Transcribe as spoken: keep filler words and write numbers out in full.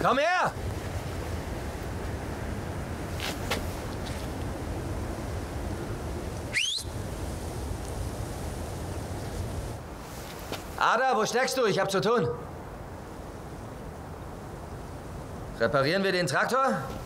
Komm her! Ada, wo steckst du? Ich hab zu tun. Reparieren wir den Traktor?